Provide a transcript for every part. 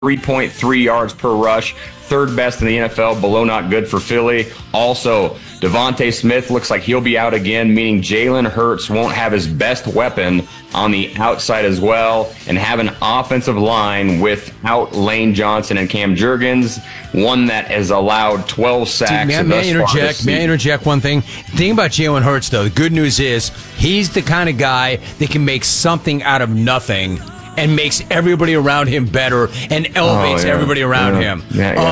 3.3 yards per rush, third best in the NFL, below not good for Philly. Also, Devontae Smith looks like he'll be out again, meaning Jalen Hurts won't have his best weapon on the outside as well, and have an offensive line without Lane Johnson and Cam Jurgens, one that has allowed 12 sacks. May I interject one thing? The thing about Jalen Hurts, though, the good news is he's the kind of guy that can make something out of nothing and makes everybody around him better and elevates everybody around him.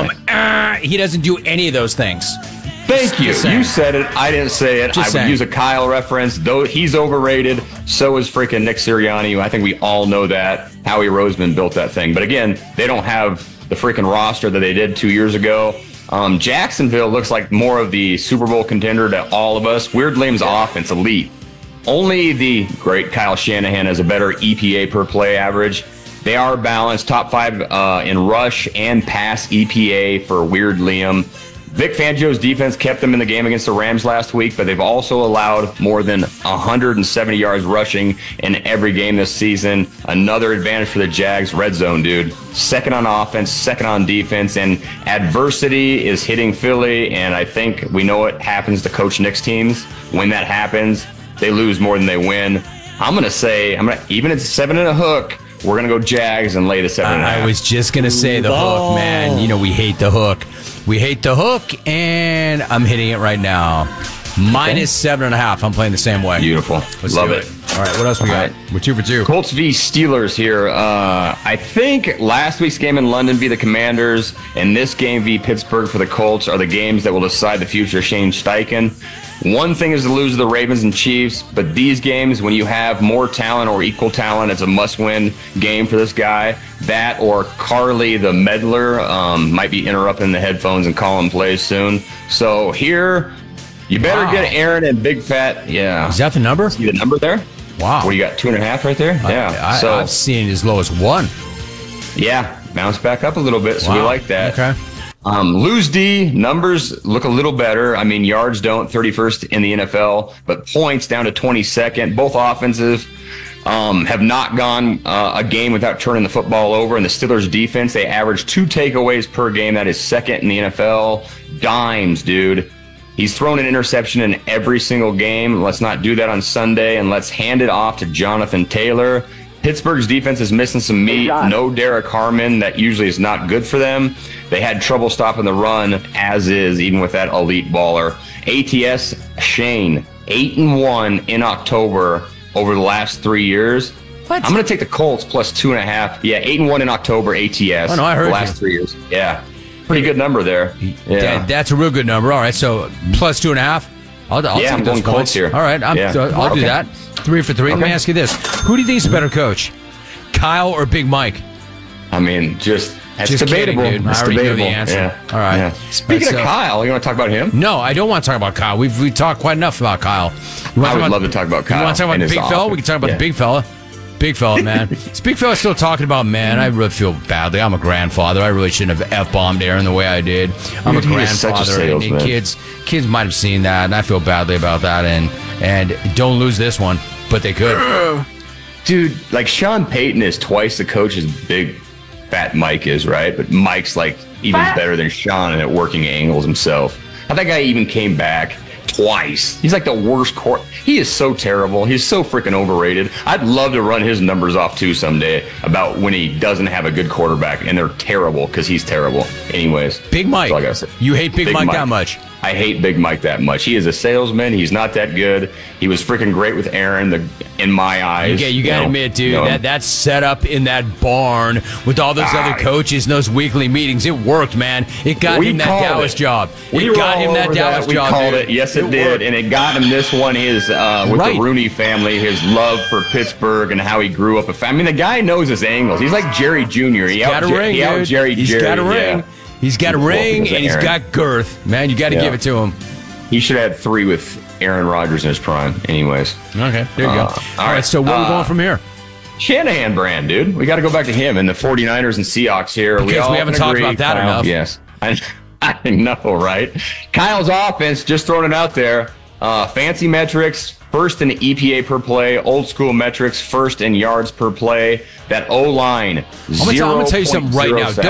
He doesn't do any of those things. Thank you. You said it. I didn't say it. I would use a Kyle reference. Though he's overrated, so is freaking Nick Sirianni. I think we all know that. Howie Roseman built that thing. But again, they don't have the freaking roster that they did 2 years ago. Jacksonville looks like more of the Super Bowl contender to all of us. Weird Liam's offense, elite. Only the great Kyle Shanahan has a better EPA per play average. They are balanced, top 5 in rush and pass EPA for Weird Liam. Vic Fangio's defense kept them in the game against the Rams last week, but they've also allowed more than 170 yards rushing in every game this season. Another advantage for the Jags, red zone, dude. Second on offense, second on defense, and adversity is hitting Philly, and I think we know what happens to Coach Nick's teams. When that happens, they lose more than they win. I'm going to say, even at 7 and a hook, we're going to go Jags and lay the 7.5. I was just going to say the hook, man. You know, we hate the hook. We hate the hook, and I'm hitting it right now. Minus 7.5. I'm playing the same way. Beautiful. Let's love do it. All right, what else we got? We're 2 for 2. Colts v. Steelers here. I think last week's game in London v. the Commanders and this game v. Pittsburgh for the Colts are the games that will decide the future of Shane Steichen. One thing is to lose to the Ravens and Chiefs, but these games, when you have more talent or equal talent, it's a must-win game for this guy. That or Carly the meddler might be interrupting the headphones and calling plays soon. So here, you better get Aaron and Big Fat. Yeah. Is that the number? See the number there? Wow. What, you got 2.5 right there? Yeah. I've seen it as low as 1. Yeah, bounce back up a little bit, so we like that. Okay. Lose D, numbers look a little better. I mean, yards don't, 31st in the NFL, but points down to 22nd. Both offensive have not gone a game without turning the football over. In the Steelers defense, they average 2 takeaways per game. That is second in the NFL. Dimes, dude. He's thrown an interception in every single game. Let's not do that on Sunday, and let's hand it off to Jonathan Taylor. Pittsburgh's defense is missing some meat. No Derek Harmon. That usually is not good for them. They had trouble stopping the run, as is, even with that elite baller. ATS Shane, 8-1 in October over the last 3 years. What? I'm going to take the Colts plus 2.5. Yeah, 8-1 in October, ATS. Oh, no, I heard the last 3 years. Yeah. Pretty good number there. Yeah. That's a real good number. All right, so plus 2.5. I'll take I'm those going Colts here. All right, I'll do that. 3 for 3. Let me ask you this. Who do you think is a better coach? Kyle or Big Mike? I mean, that's debatable. Kidding, dude. I already know the answer. Yeah. All right. Yeah. Speaking of Kyle, you want to talk about him? No, I don't want to talk about Kyle. We've talked quite enough about Kyle. I would love to talk about Kyle. You want to talk about the big fella? We can talk about the big fella. Big fella, man. This big fella still talking about, man, I really feel badly. I'm a grandfather. I really shouldn't have F-bombed Aaron the way I did. I'm a grandfather. And kids might have seen that, and I feel badly about that. And don't lose this one, but they could. Dude, like Sean Payton is twice the coach as Big Fat Mike is, right? But Mike's like even better than Sean at working angles himself. How that guy even came back twice. He's like the worst He is so terrible. He's so freaking overrated. I'd love to run his numbers off too someday about when he doesn't have a good quarterback and they're terrible because he's terrible. Anyways, Big Mike. Like I said, you hate Big Mike that much. I hate Big Mike that much. He is a salesman. He's not that good. He was freaking great with Aaron, in my eyes. You got to admit, dude, that setup in that barn with all those other coaches and those weekly meetings, it worked, man. It got him that Dallas job. We called it. Yes, it did. And it got him this one with the Rooney family, his love for Pittsburgh and how he grew up. I mean, the guy knows his angles. He's like Jerry Jr. He's got a ring. He's got a ring. Yeah. He's got a ring, and he's got girth. Man, you got to give it to him. He should have had 3 with Aaron Rodgers in his prime. Anyways. Okay, there you go. All right, so where are we going from here? Shanahan brand, dude. We got to go back to him and the 49ers and Seahawks here. Because we haven't talked about that enough. Yes. I know, right? Kyle's offense, just throwing it out there. Fancy metrics, first in EPA per play, old school metrics, first in yards per play. That O-line, I'm going to tell you something right now.